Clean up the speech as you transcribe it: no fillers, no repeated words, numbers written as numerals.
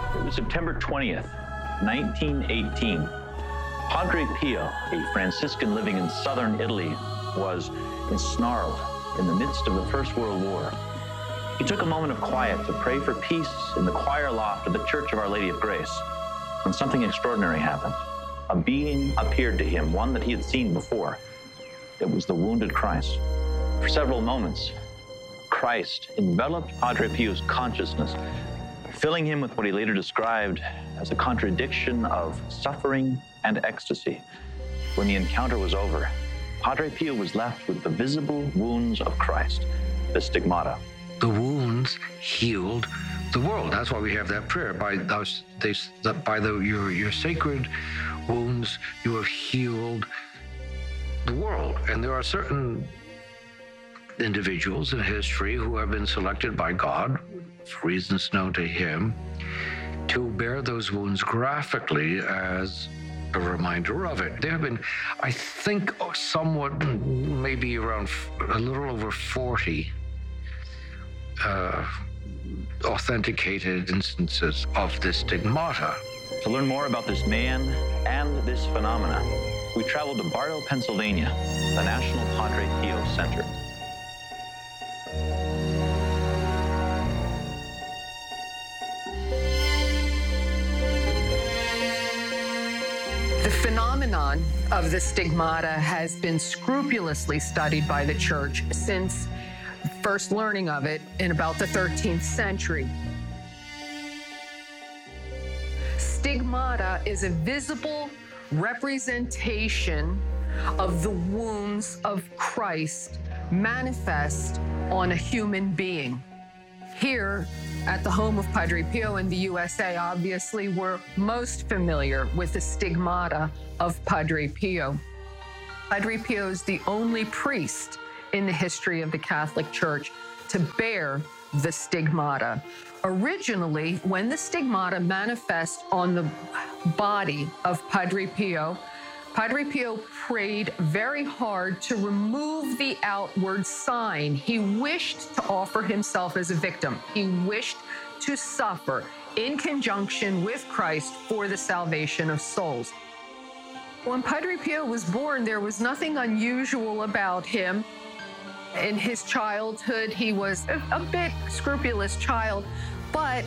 It was September 20th, 1918. Padre Pio, a Franciscan living in southern Italy, was ensnarled in the midst of the First World War. He took a moment of quiet to pray for peace in the choir loft of the Church of Our Lady of Grace, when something extraordinary happened. A being appeared to him, one that he had seen before. It was the wounded Christ. For several moments, Christ enveloped Padre Pio's consciousness, filling him with what he later described as a contradiction of suffering and ecstasy. When the encounter was over, Padre Pio was left with the visible wounds of Christ, the stigmata. The wounds healed the world. That's why we have that prayer. Your sacred wounds, you have healed the world. And there are certain individuals in history who have been selected by God, for reasons known to him, to bear those wounds graphically as a reminder of it. There have been, I think, somewhat, maybe around a little over 40 authenticated instances of this stigmata. To learn more about this man and this phenomena, we traveled to Bartow, Pennsylvania, the National Padre Pio Center. The phenomenon of the stigmata has been scrupulously studied by the Church since first learning of it in about the 13th century. Stigmata is a visible representation of the wounds of Christ manifest on a human being. Here at the home of Padre Pio in the USA, obviously, we're most familiar with the stigmata of Padre Pio. Padre Pio is the only priest in the history of the Catholic Church to bear the stigmata. Originally, when the stigmata manifest on the body of Padre Pio prayed very hard to remove the outward sign. He wished to offer himself as a victim. He wished to suffer in conjunction with Christ for the salvation of souls. When Padre Pio was born, there was nothing unusual about him. In his childhood, he was a bit scrupulous child, but